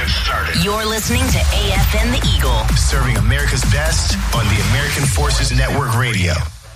get started. You're listening to AFN The Eagle. Serving America's best on the American Forces Network Radio.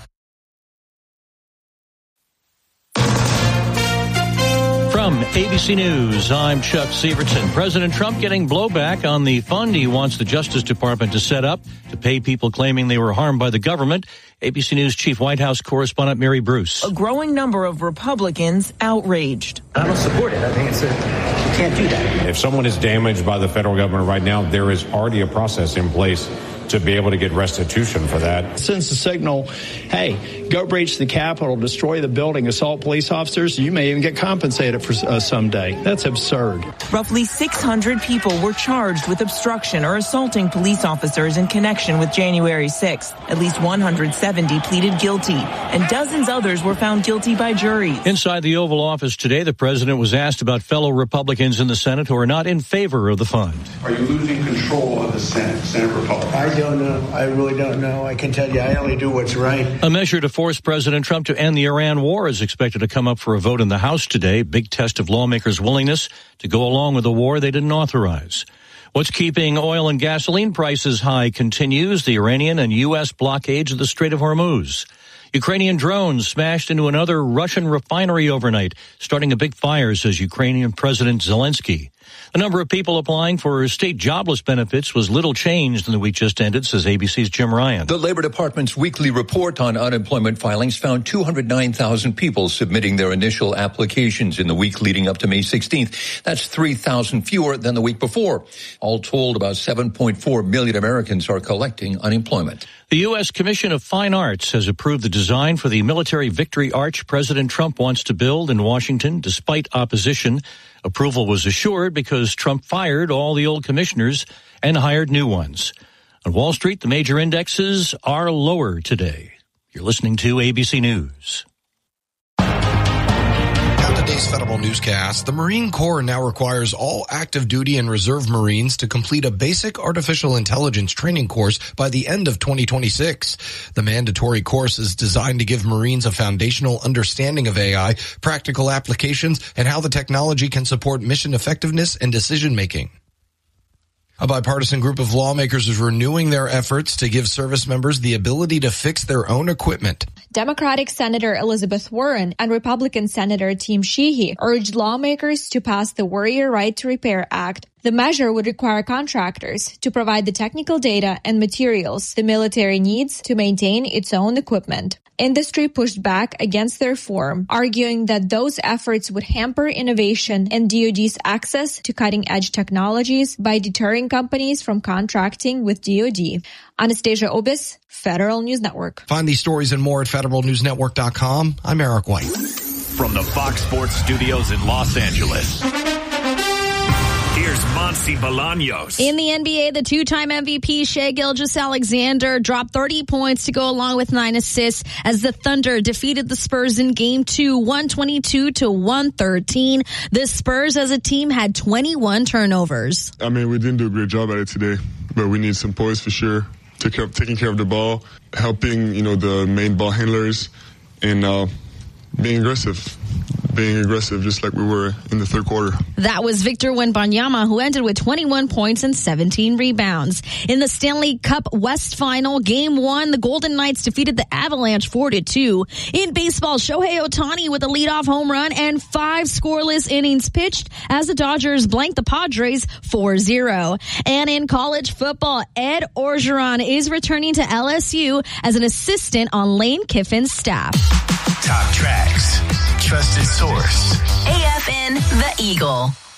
From ABC News, I'm Chuck Severson. President Trump getting blowback on the fund he wants the Justice Department to set up to pay people claiming they were harmed by the government. ABC News Chief White House Correspondent Mary Bruce. A growing number of Republicans outraged. I don't support it. I think you can't do that. If someone is damaged by the federal government right now, there is already a process in place to be able to get restitution for that. Sends the signal, hey, go breach the Capitol, destroy the building, assault police officers. You may even get compensated for someday. That's absurd. Roughly 600 people were charged with obstruction or assaulting police officers in connection with January 6th. At least 170 pleaded guilty, and dozens others were found guilty by jury. Inside the Oval Office today, the president was asked about fellow Republicans in the Senate who are not in favor of the fund. Are you losing control of the Senate Republicans? I don't know. I really don't know. I can tell you I only do what's right. A measure to force President Trump to end the Iran war is expected to come up for a vote in the House today. Big test of lawmakers' willingness to go along with a war they didn't authorize. What's keeping oil and gasoline prices high continues the Iranian and U.S. blockades of the Strait of Hormuz. Ukrainian drones smashed into another Russian refinery overnight, starting a big fire, says Ukrainian President Zelensky. The number of people applying for state jobless benefits was little changed in the week just ended, says ABC's Jim Ryan. The Labor Department's weekly report on unemployment filings found 209,000 people submitting their initial applications in the week leading up to May 16th. That's 3,000 fewer than the week before. All told, about 7.4 million Americans are collecting unemployment. The U.S. Commission of Fine Arts has approved the design for the military victory arch President Trump wants to build in Washington, despite opposition. Approval was assured because Trump fired all the old commissioners and hired new ones. On Wall Street, the major indexes are lower today. You're listening to ABC News. Today's Federal Newscast, the Marine Corps now requires all active duty and reserve Marines to complete a basic artificial intelligence training course by the end of 2026. The mandatory course is designed to give Marines a foundational understanding of AI, practical applications, and how the technology can support mission effectiveness and decision making. A bipartisan group of lawmakers is renewing their efforts to give service members the ability to fix their own equipment. Democratic Senator Elizabeth Warren and Republican Senator Tim Sheehy urged lawmakers to pass the Warrior Right to Repair Act. The measure would require contractors to provide the technical data and materials the military needs to maintain its own equipment. Industry pushed back against the reform, arguing that those efforts would hamper innovation and DoD's access to cutting-edge technologies by deterring companies from contracting with DoD. Anastasia Obis, Federal News Network. Find these stories and more at federalnewsnetwork.com. I'm Eric White. From the Fox Sports Studios in Los Angeles, here's Monsi Bolaños. In the NBA, the two-time MVP Shai Gilgeous-Alexander dropped 30 points to go along with 9 assists as the Thunder defeated the Spurs in Game 2, 122-113. The Spurs as a team had 21 turnovers. I mean, we didn't do a great job at it today, but we need some poise for sure. Taking care of the ball, helping, the main ball handlers, and being aggressive just like we were in the third quarter. That was Victor Wembanyama, who ended with 21 points and 17 rebounds. In the Stanley Cup West Final, Game 1, the Golden Knights defeated the Avalanche 4-2. In baseball, Shohei Ohtani with a leadoff home run and 5 scoreless innings pitched as the Dodgers blanked the Padres 4-0. And in college football, Ed Orgeron is returning to LSU as an assistant on Lane Kiffin's staff. Top tracks, trusted source. AFN The Eagle.